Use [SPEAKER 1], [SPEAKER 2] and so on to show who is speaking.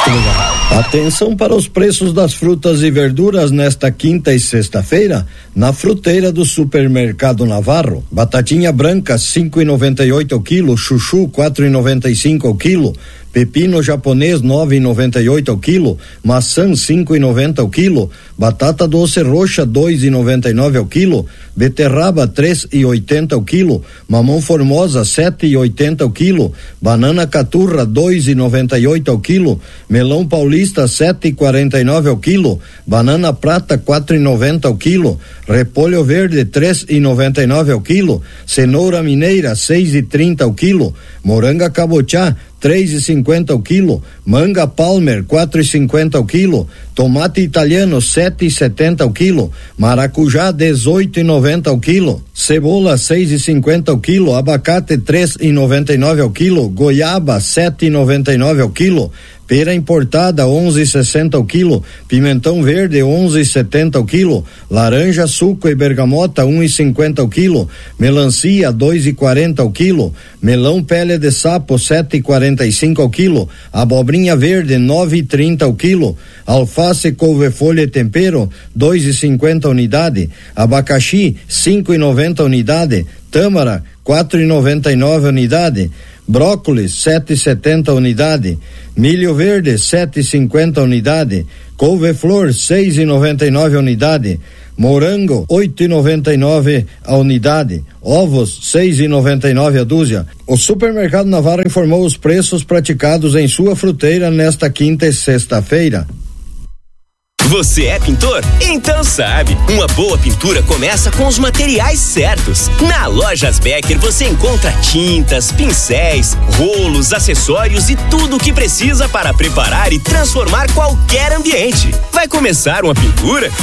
[SPEAKER 1] Atenção para os preços das frutas e verduras nesta quinta e sexta-feira na fruteira do Supermercado Navarro. Batatinha branca 5,98 o quilo, chuchu 4,95 o quilo, pepino japonês 9,98 o quilo, maçã 5,90 o quilo, batata doce roxa 2,99 o quilo, beterraba 3,80 o quilo, mamão formosa 7,80 o quilo, banana caturra 2,98 o quilo, melão paulista 7,49 o quilo, banana prata 4,90 o quilo, repolho verde 3,99 o quilo, cenoura mineira 6,30 o quilo, moranga cabotiá 3,50 o quilo, manga Palmer 4,50 o quilo, tomate italiano 7,70 o quilo, maracujá 18,90 o quilo, cebola 6,50 o quilo, abacate 3,99 o quilo, goiaba 7,99 o quilo, pera importada 11,60 o quilo, pimentão verde 11,70 o quilo, laranja, suco e bergamota 1,50 o quilo, melancia 2,40 o quilo, melão pele de sapo 7,45 o quilo, abobrinha verde 9,30 o quilo, alface, couve-folha e tempero 2,50 unidade, abacaxi 5,90 unidade, tâmara 4,99 unidade, brócolis 7,70 unidade, milho verde 7,50 unidade, couve-flor 6,99 unidade, morango 8,99 a unidade, ovos 6,99 a dúzia. O Supermercado Navarro informou os preços praticados em sua fruteira nesta quinta e sexta-feira.
[SPEAKER 2] Você é pintor? Então sabe, uma boa pintura começa com os materiais certos. Na Lojas Becker você encontra tintas, pincéis, rolos, acessórios e tudo o que precisa para preparar e transformar qualquer ambiente. Vai começar uma pintura?